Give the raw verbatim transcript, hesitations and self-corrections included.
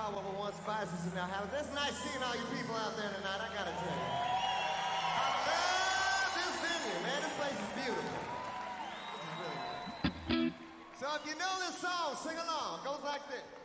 call what we want spices in our house. It's nice seeing all you people out there tonight, I gotta tell you. I love this venue, man. This place is beautiful. This is really good. So if you know this song, sing along. It goes like this.